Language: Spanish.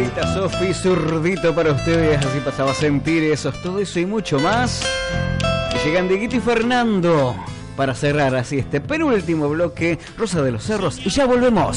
Señorita Sofi, zurdito para ustedes, así pasaba a sentir eso, todo eso y mucho más. Y llegan Dieguito y Fernando para cerrar así este penúltimo bloque, Rosa de los Cerros, y ya volvemos.